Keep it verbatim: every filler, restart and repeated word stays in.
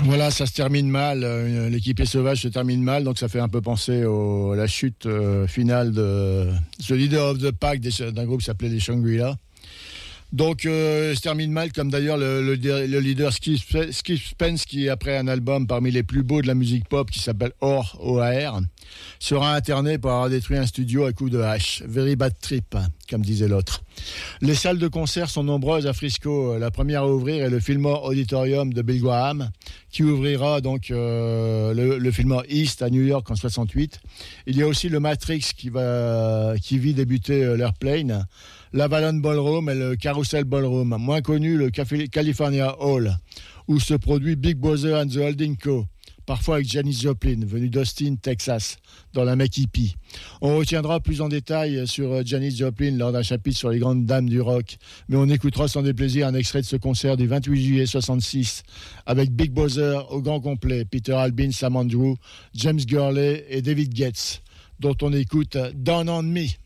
Voilà, ça se termine mal. Euh, L'équipe est sauvage se termine mal, donc ça fait un peu penser au, à la chute euh, finale de The Leader of the Pack des- d'un groupe qui s'appelait les Shangri-La. Donc, euh, se termine mal, comme d'ailleurs le, le, le leader Skip, Spe- Skip Spence, qui après un album parmi les plus beaux de la musique pop, qui s'appelle O R, O A R, sera interné pour avoir détruit un studio à coups de hache. Very bad trip, comme disait l'autre. Les salles de concert sont nombreuses à Frisco. La première à ouvrir est le Fillmore Auditorium de Bill Graham, qui ouvrira donc euh, le, le Fillmore East à New York en soixante-huit. Il y a aussi le Matrix qui, va, qui vit débuter euh, l'Airplane, l'Avalon Ballroom et le Carousel Ballroom, moins connu le Caf- California Hall, où se produit Big Brother and the Holding Co., parfois avec Janis Joplin, venue d'Austin, Texas, dans la Mec Hippie. On retiendra plus en détail sur Janis Joplin lors d'un chapitre sur les grandes dames du rock, mais on écoutera sans déplaisir un extrait de ce concert du vingt-huit juillet soixante-six, avec Big Brother au grand complet, Peter Albin, Sam Andrew, James Gurley et David Getz, dont on écoute Down on Me.